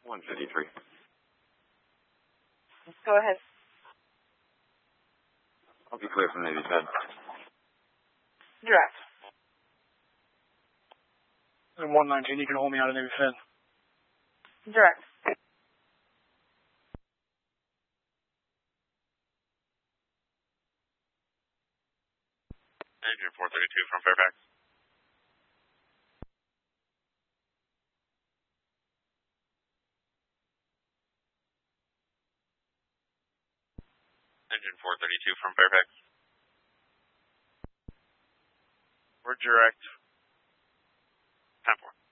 153. Go ahead. I'll be clear from Navy Fed. Direct. And 119, you can hold me out of Navy Fed. Direct. Engine 432 from Fairfax. Engine 432 from Fairfax. We're direct. 10-4.